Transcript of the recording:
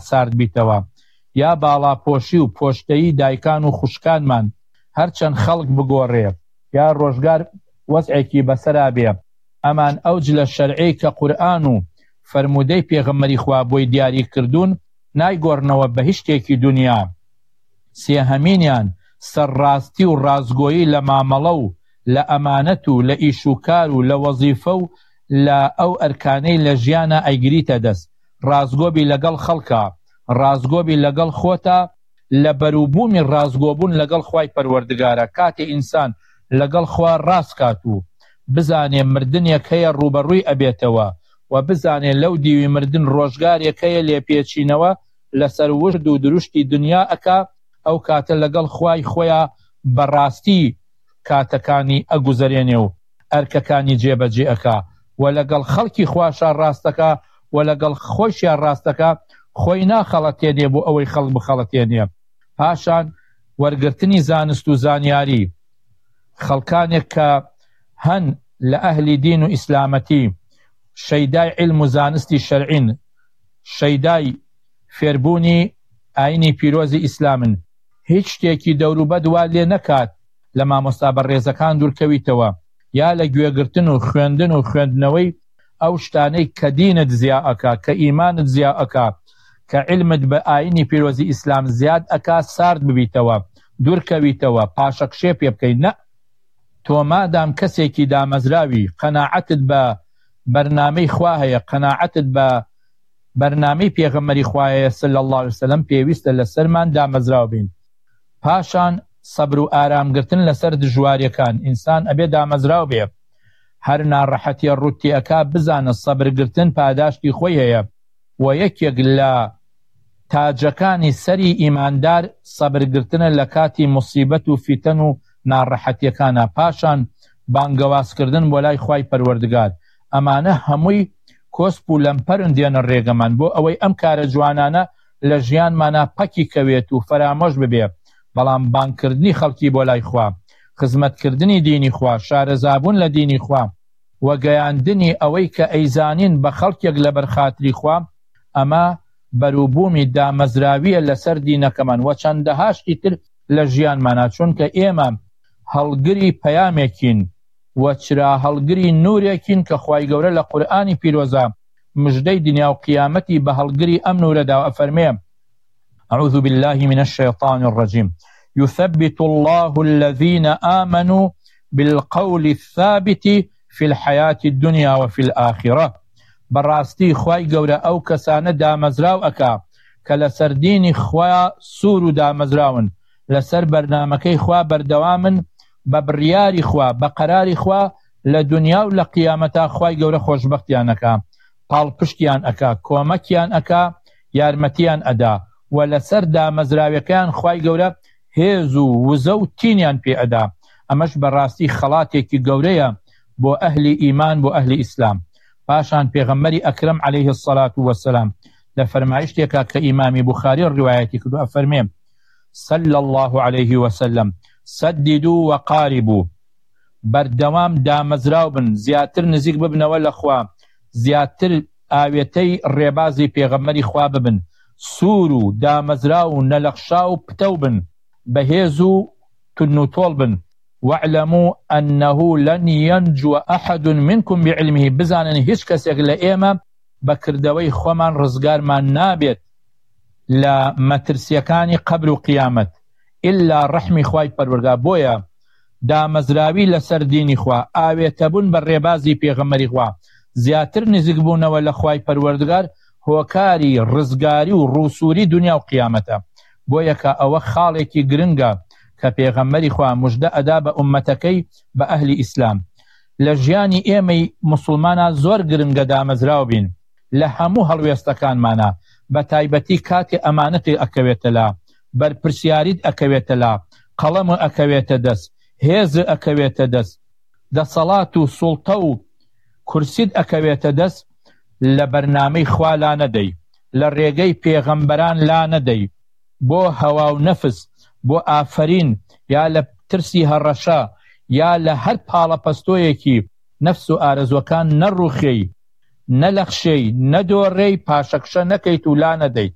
سارد بیتەوە، یا باڵاپۆشی و پۆشتەیی دایکان و خوشکانمان هەرچەند خەڵک بگۆڕێ یا ڕۆژگار وەزعێکی بەسەرا بێ، ئەمان ئەوج لە شەرعەی کە قورئان و فەرموودەی پێغەمبەری خوا بۆی دیاری کردوون نایگۆڕنەوە بە هیچ شتێکی دونیا. سێهەمینیان سەرڕاستی و ڕازگۆیی لە مامەڵە و لە ئەمانەت و لە ئیش و کار و لە وەزیفە و لە ئەو ئەرکانەی لە ژیانە ئەیگریتە دەست. ڕازگۆبی لەگەڵ خەڵکە، ڕازگۆبی لەگەڵ خۆتە، لە بەرووبوومی ڕازگۆبوون لەگەڵ خوای پەروەردگارە. کاتی ئینسان لەگەڵ خوا ڕاست کات و بزانێ مردنێک هەیە ڕوبەڕووی ئەبێتەوە و بزانێ لەو دیوی مردن ڕۆژگارێک هەیە لێپێچینەوە لەسەر ورد و دروشتی دنیا ئەکا، ئەو کاتە لەگەڵ خوای خۆیان بەڕاستی کاتەکانی ئەگوزەرێنێ و ئەرکەکانی جێبەجێ ئەکا و لەگەڵ خەڵکی خواشان ڕاستەکە و لەگەڵ خۆشیان ڕاستەکە، خۆی ناخەڵەتێنێ بۆ ئەوەی خەڵک بخەڵەتێنێ. پاشان وەرگرتنی زانست و زانیاری خەڵکانێک کە هەن لە ئەهلی دین و ئیسلامەتی شەیدای علم و زانستی شەرعین، شەیدای فێربوونی ئاینی پیرۆزی ئیسلامن، هیچ شتێکی دەوروبەد وا لێ نەکات لە مامۆستا بەڕێزەکان دوورکەویتەوە، یا لە گوێگرتن و خوێندن و خوێندنەوەی ئەو شتانەی کە دینت زیا ئەکا، کە ئیمانت زیا ئەکا، کە علمت بە ئاینی پیرۆزی ئیسلام زیاد ئەکا، سارد ببیتەوە، دوورکەویتەوە، پاشەکشێ پێ بکەیت. نە، تۆ مادام کەسێکی دامەزراوی قەناعەتت بە بەرنامەی خوا هەیە، قەناعەتت بە بەرنامەی پێغەمبەری خوا هەیە صلی الله علیه وسلم، پێویستە لەسەرمان دامەزراو بین. پاشان سەبر و ئارامگرتن لەسەر دژواریەکان، ئینسان ئەبێ دامەزراو بێ، هەر ناڕەحەتیە ڕووتی ئەکا بزانە سەبرگرتن پاداشتی خۆی هەیە و یەکێک لە تاجەکانی سەری ئیماندار سەبرگرتنە لە کاتی موسیبەت و فیتەن و ناڕەحەتیەکانە. پاشان بانگەوازکردن بۆ لای خوای پەروەردگار، ئەمانە هەمووی کۆسپ و لەمپەرن دێنە ڕێگەمان بۆ ئەوەی ئەم کارە جوانانە لە ژیانمانە پەکی کەوێت و فەرامۆش ببێ. بەڵام بانکردنی خەڵکی بۆ لای خوا، خزمەتکردنی دینی خوا، شارەزابوون لە دینی خوا و گەیاندنی ئەوەی کە ئەیزانین بە خەڵکێک لە بەرخاتری خوا، ئەمە بەرووبوومی دامەزراویە لەسەر دینەکەمان و چەندەهاشتی تر لە ژیانمانە، چونکە ئێمە هەڵگری پەیامێکین و چرا هەڵگری نورێکین کە خوای گەورە لە قورئانی پیرۆزە مژدەی دنیا و قیامەتی بە هەڵگری ئەم نورەدا ئەفەرمێ: أعوذ بالله من الشيطان الرجيم يثبت الله الذين آمنوا بالقول الثابت في الحياة الدنيا وفي الآخرة. براستي خواي گەورە ئەو کەسانە دامەزراو ئەکا کە لەسەر دینی خوا سوور و دامەزراون، لەسەر بەرنامەکەی خوا بەردەوامن، بە بڕیاری خوا، بە قەراری خوا، لە دنیا و لە قیامەتا خوای گەورە خۆشبەختیان ئەکا، پاڵپشتیان ئەکا، کۆمەکیان ئەکا، یارمەتیان ئەدا و لەسەر دامەزراویەکان خوای گەورە هێز و وزە و تینیان پێ ئەدا. ئەمەش بەڕاستی خەڵاتێکی گەورەیە بۆ ئەهلی ئیمان، بۆ ئەهلی ئیسلام. پاشان پێغەمبەری ئەکرەم عەلەیه الصەلاة والسلام لە فەرمایشتێکا کە ئیمامی بوخاری ڕیوایەتی کردو ئەفەرمێ: صلى الله عليه وسلم سددوا وقاربوا، بەردەوام دامەزراو بن، زیاتر نزیک ببنەوە لە خوا، زیاتر ئاوێتەی ڕێبازی پێغەمبەری خوا ببن، سوور و دامەزراو و نەلەخشا و پتە بن، بەهێز و تون و تۆڵ بن. واعلموا أنه لن ينجو أحد منكم بعلمه، بزانن هیچ کەسێک لە ئێمە بەکردەوەی خۆمان ڕزگارمان نابێت لە مەترسیەکانی قەبر و قیامەت ئللا ڕەحمی خوای پەروەردگار. بۆیە دامەزراوی لەسەر دینی خوا، ئاوێتەبوون بە ڕێبازی پێغەمبەری خوا، زیاتر نزیک بوونەوە لە خوای پەروەردگار هۆکاری ڕزگاری و ڕووسوری دنیا و قیامەتە. بۆیە کە ئەوە خاڵێکی گرنگە کە پێغەمبەری خوا موژدە ئەدا بە ئومەتەکەی، بە ئەهلی ئیسلام. لە ژیانی ئێمەی موسڵمانە زۆر گرنگە دامەزراو بین لە هەموو هەڵوێستەکانمانە، بە تایبەتی کاتێ ئەمانەتی ئەکەوێتە لا، بەرپرسیاریت ئەکەوێتە لا، قەڵەم ئەکەوێتە دەست، هێز ئەکەوێتە دەست، دەسەڵات و سوڵتە و کورسیت ئەکەوێتە دەست، لە بەرنامەی خوا لا نەدەی، لە ڕێگەی پێغەمبەران لا نەدەی، بۆ هەوا و نەفس، بۆ ئافرین، یا لە ترسی هەڕەشە، یا لە هەر پاڵەپەستۆیەکی نەفس و ئارەزوەکان نەڕوخێی، نەلەخشەی، نەدۆڕێی، پاشەکشە نەکەیت و لا نەدەیت.